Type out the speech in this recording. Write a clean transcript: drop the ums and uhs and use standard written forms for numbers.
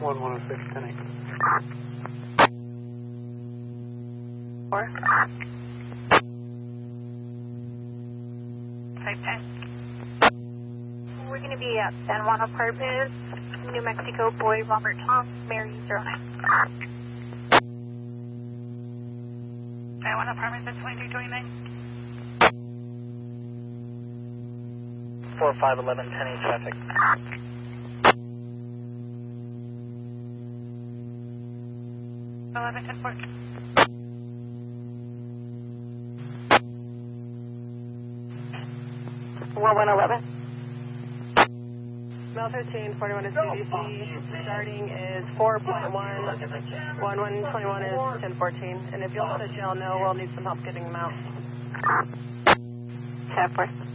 1106, 10-8. 4. 510. We're going to be at San Juan Apartments, New Mexico, Boy, Robert Tom, Mary 09. San Juan Apartments at 2329. 4511, 10-8 traffic. 1110 1111. Mel 13, 41 is CDC. Starting is 4.1. 1121 is 1014. And if you'll let the jail know, we'll need some help getting them out. 10-4.